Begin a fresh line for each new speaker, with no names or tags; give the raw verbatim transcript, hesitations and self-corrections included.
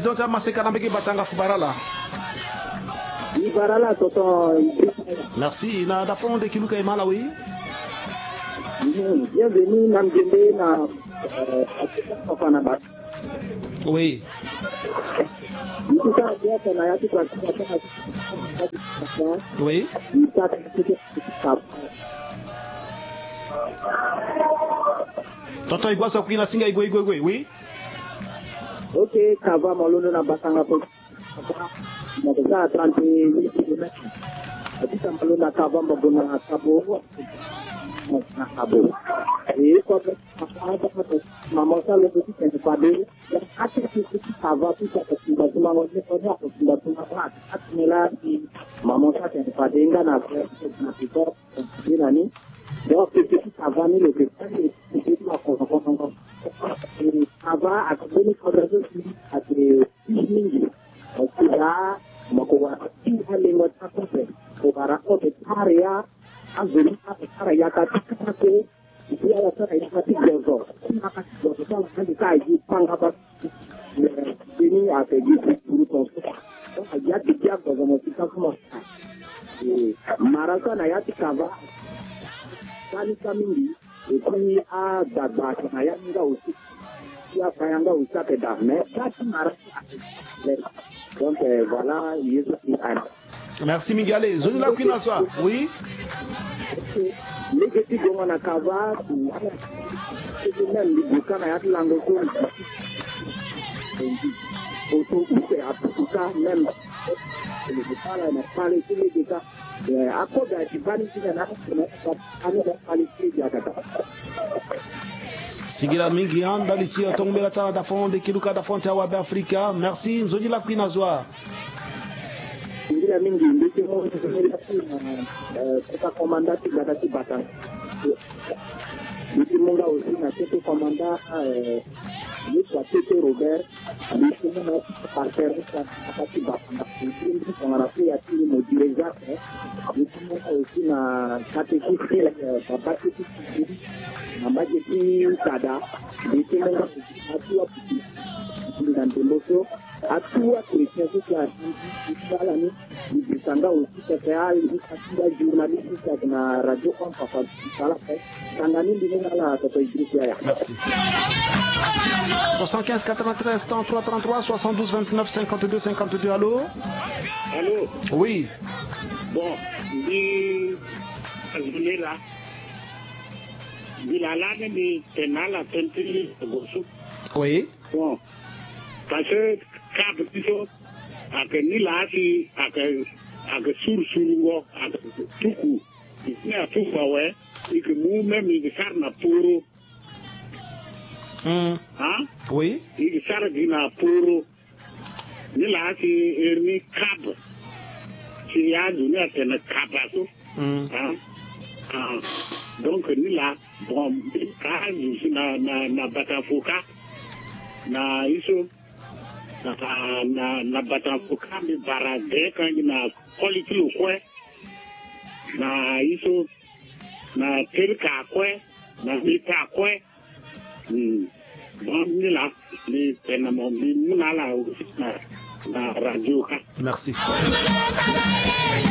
président de Maseka Nambeke Batanga Fubarala.
Fubarala, Toto.
Merci. Na d'apprendre de Kiluka et Malawi.
Bienvenue, Namdjembe, na Fafanabat.
Oui. Oui. Tonton Igwa Sokina Singa Igwe Igwe Igwe, oui.
Ok, Kava Malono na Batanga Po. Mabeza trente kilomètres. Abita Malona Kava Mabona Kabo. Na Kabo. Et comme maman ça le petit c'est pas de assez petit Kava tout ça parce que maman on est pas là parce que maman mais là maman ça c'est pas dingue na na plutôt nani. Donc c'est petit Kava ni le petit c'est pas encore Kava a donné progression à des mingi. Kuda makowa ti ale ngota kote ko bara o te area azuri a area ka tikake dia la sara ya kati gozo maka gozo sala kandi kai ji panga ba ni a te ji turu to so ya ti ya gozo mo ti ka kuma e maraka na ya ti kava kani kamingi e kuni a dagba na ya nga usi ya payanga usate da mais kati maraka donc euh, voilà, il
merci Miguel. Zoni la Queen Aswa. Oui.
Les petits gommes na Kava, c'est même le Bukana ya Lango ko. Auto c'est à tout ça même le Bukala na parler sur les cas. À cause de Tibani qui na na na qualité ya kata.
Sigira mingi anda litia tombela tala da fond de kiluka da fond wa Afrika. Merci Zoni la Queen Aswa.
Sigira mingi ndike mo euh kwa komanda ti gata ti batang. Ndike monga aussi na tete komanda euh ni kwa tete Robert ndike mo na partenaire sa kati batang. Ndike ko na pia ti mo direza eh. Ndike mo aussi na kati ti papa ti na majeti kada ndike mo na atua dans des motos à tout à chrétien qui a dit ni sanga aussi que c'est à une journaliste na radio on papa sala fait sangani ndinga la to idrisia.
Merci. soixante-quinze quatre-vingt-treize trente-trois trente-trois soixante-douze vingt-neuf cinquante-deux cinquante-deux. Allô?
Allô?
Oui.
Bon, di azule là. Di la la ni tenala tentili gosu.
Oui.
Bon. Parce que quand tu as que ni là si à que à que sur sur à tout coup il y a tout ça ouais et que nous même il sert na puro
hum
hein
oui
il sert na puro ni là si erni cab si y a donné à ten cabasso
hum
hein ah donc ni là bon quand je na na na batafoka na iso na na na batafoka mi barade quand na quality lo kwe na iso na terka kwe na mita kwe mm bon ni là ni tena mo ni na la na na radio ka.
Merci.